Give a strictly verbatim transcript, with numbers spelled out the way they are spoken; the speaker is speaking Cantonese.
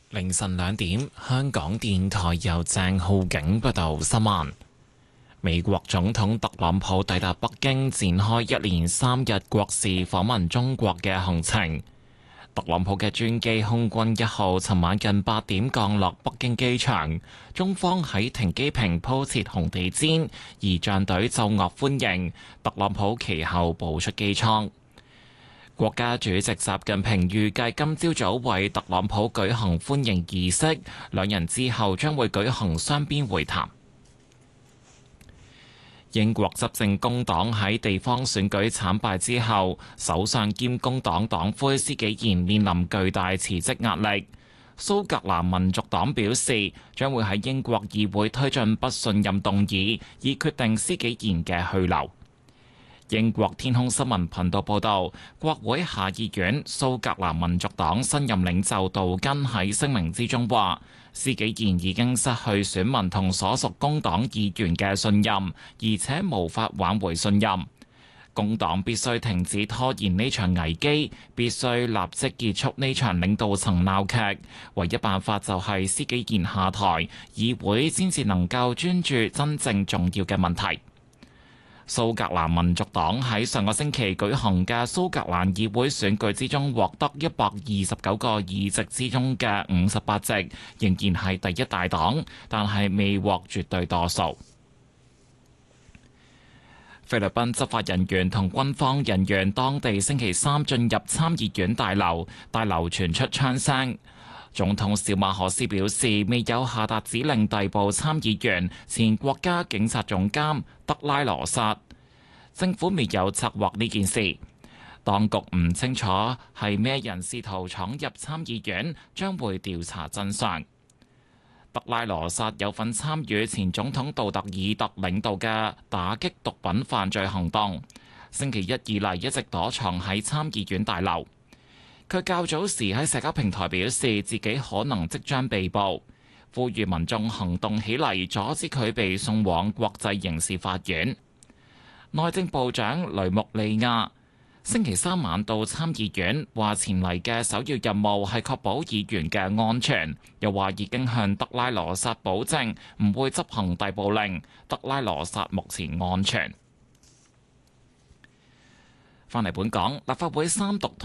凌晨兩點，香港電台由鄭浩景報道新聞。美國總統特朗普抵達北京，展開一連三日國事訪問中國嘅行程。特朗普嘅專機空軍一號尋晚近八點降落北京機場，中方喺停機坪鋪設紅地毯，儀仗隊奏樂歡迎。特朗普其後步出機艙。國家主席習近平預計今朝早為特朗普舉行歡迎儀式，兩人之後將會舉行雙邊會談。英國執政工黨喺地方選舉慘敗之後，首相兼工黨黨魁施紀賢面臨巨大辭職壓力。蘇格蘭民族黨表示，將會喺英國議會推進不信任動議，以決定施紀賢嘅去留。英國天空新聞頻道報導，國會下議院蘇格蘭民族黨新任領袖杜根喺聲明之中話，施紀賢已經失去選民同所屬工黨議員嘅信任，而且無法挽回信任。工黨必須停止拖延呢場危機，必須立即結束呢場領導層鬧劇。唯一辦法就係施紀賢下台，議會先至能夠專注真正重要嘅問題。蘇格蘭民族黨喺上個星期舉行嘅蘇格蘭議會選舉之中，獲得一百二十九個議席之中嘅五十八席，仍然係第一大黨，但係未獲絕對多數。菲律賓執法人員同軍方人員當地星期三進入參議院大樓，大樓傳出槍聲。總統小馬可斯表示，未有下達指令逮捕參議員前國家警察總監德拉羅薩，政府未有策劃呢件事。當局唔清楚係咩人試圖闖入參議院，將會調查真相。德拉羅薩有份參與前總統杜特爾特領導嘅打擊毒品犯罪行動，星期一以嚟一直躲藏喺參議院大樓。佢較早時喺社交平台表示自己可能即將被捕，呼籲民眾行動起嚟，阻止佢被送往國際刑事法院。內政部長雷穆利亞星期三晚到參議院，話前嚟嘅首要任務係確保議員嘅安全，又話已經向德拉羅薩保證唔會執行逮捕令，德拉羅薩目前安全。翻嚟本港，立法會三讀